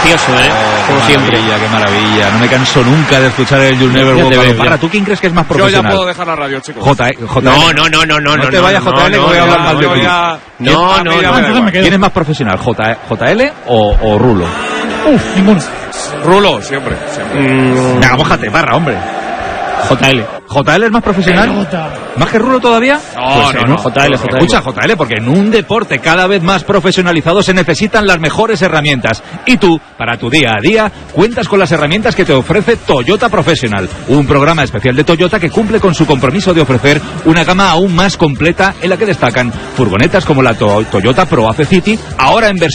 precioso, como siempre. Qué maravilla, no me canso nunca de escuchar el You'll Never Walk Alone. Para, ¿tú quién crees que es más profesional? Yo ya puedo dejar la radio, chicos. No te vayas, JL, que voy a hablar mal de ti. No. ¿Quién es más profesional, JL o Rulo? Ninguno. Rulo, siempre. Venga, mójate, barra, hombre. ¿JL es más profesional? ¿Más que Rulo todavía? No. JL. Escucha, JL, porque en un deporte cada vez más profesionalizado se necesitan las mejores herramientas. Y tú, para tu día a día, cuentas con las herramientas que te ofrece Toyota Professional, un programa especial de Toyota que cumple con su compromiso de ofrecer una gama aún más completa en la que destacan furgonetas como la Toyota ProAce City, ahora en versión